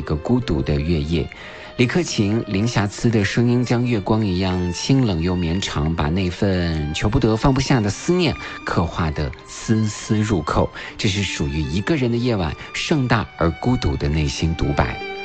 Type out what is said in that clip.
个孤独的月夜。李克勤零瑕疵的声音将月光一样清冷又绵长，把那份求不得放不下的思念刻画得丝丝入扣。这是属于一个人的夜晚盛大而孤独的内心独白。